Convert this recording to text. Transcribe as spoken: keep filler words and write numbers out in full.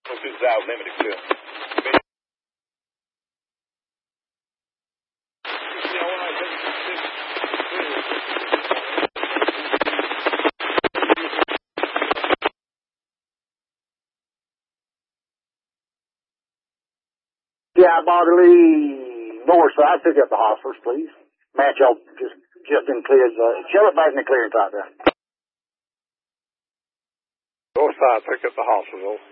This is out limited to. Yeah, Bodley north side, pick up the hospitals, please. Matt, y'all just, just in clears, uh, shove it back in the clearance out there. North side, pick up the hospitals.